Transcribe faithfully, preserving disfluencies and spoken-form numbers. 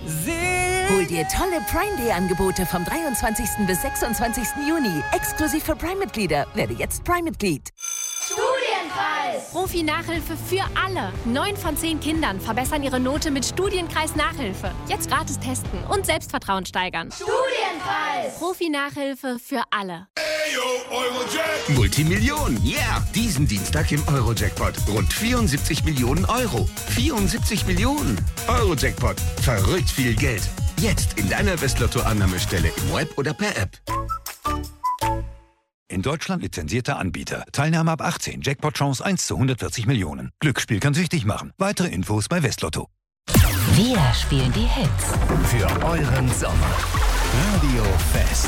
Hol dir tolle Prime Day Angebote vom dreiundzwanzigsten bis sechsundzwanzigsten Juni. Exklusiv für Prime-Mitglieder. Werde jetzt Prime-Mitglied. Studienkreis. Profi-Nachhilfe für alle. Neun von zehn Kindern verbessern ihre Note mit Studienkreis-Nachhilfe. Jetzt gratis testen und Selbstvertrauen steigern. Studienkreis. Profi-Nachhilfe für alle. Multimillionen, ja! Yeah. Diesen Dienstag im Euro-Jackpot. Rund vierundsiebzig Millionen Euro. vierundsiebzig Millionen. Euro-Jackpot. Verrückt viel Geld. Jetzt in deiner Westlotto-Annahmestelle im Web oder per App. In Deutschland lizenzierter Anbieter. Teilnahme ab achtzehn. Jackpot-Chance eins zu hundertvierzig Millionen. Glücksspiel kann süchtig machen. Weitere Infos bei Westlotto. Wir spielen die Hits. Für euren Sommer. Radio Fest.